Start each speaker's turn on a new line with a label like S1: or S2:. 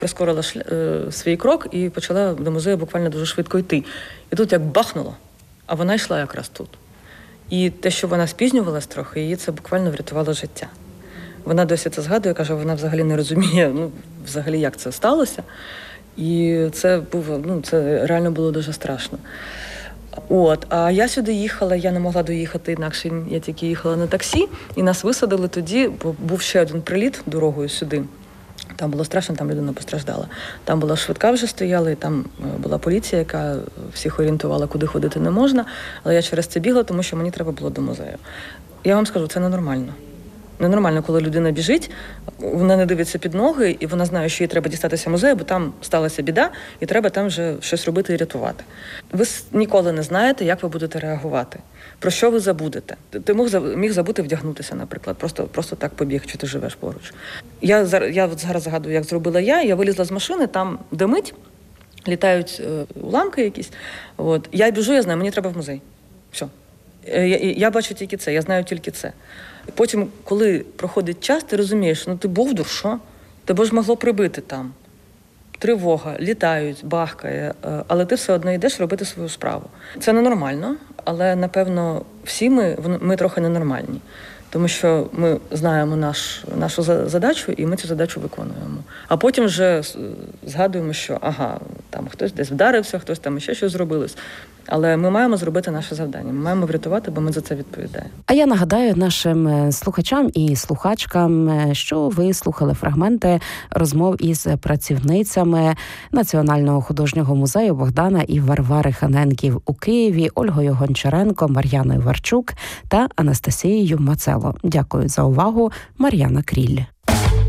S1: Прискорила свій крок і почала до музею буквально дуже швидко йти. І тут як бахнуло, а вона йшла якраз тут. І те, що вона спізнювалась трохи, її це буквально врятувало життя. Вона досі це згадує, каже, вона взагалі не розуміє, взагалі, як це сталося. І це реально було дуже страшно. А я сюди їхала, я не могла доїхати інакше, я тільки їхала на таксі, і нас висадили тоді, бо був ще один приліт дорогою сюди. Там було страшно, там людина постраждала. Там була швидка вже стояла, і там була поліція, яка всіх орієнтувала, куди ходити не можна. Але я через це бігла, тому що мені треба було до музею. Я вам скажу, це ненормально. Ненормально, коли людина біжить, вона не дивиться під ноги, і вона знає, що їй треба дістатися музею, бо там сталася біда, і треба там вже щось робити і рятувати. Ви ніколи не знаєте, як ви будете реагувати, про що ви забудете. Ти міг забути вдягнутися, наприклад, просто так побіг, чи ти живеш поруч. Я зараз згадую, як зробила я вилізла з машини, там димить, літають уламки якісь. Я біжу, я знаю, мені треба в музей. Все. Я бачу тільки це, я знаю тільки це. Потім, коли проходить час, ти розумієш, ти бовдур, що? Тебе ж могло прибити там. Тривога, літають, бахкає, але ти все одно йдеш робити свою справу. Це ненормально, але, напевно, всі ми трохи ненормальні. Тому що ми знаємо нашу задачу, і ми цю задачу виконуємо. А потім вже згадуємо, що там хтось десь вдарився, хтось там ще щось зробилось. Але ми маємо зробити наше завдання. Ми маємо врятувати, бо ми за це відповідаємо.
S2: А я нагадаю нашим слухачам і слухачкам, що ви слухали фрагменти розмов із працівницями Національного художнього музею Богдана і Варвари Ханенків у Києві, Ольгою Гончаренко, Мар'яною Варчук та Анастасією Мацело. Дякую за увагу. Мар'яна Кріль.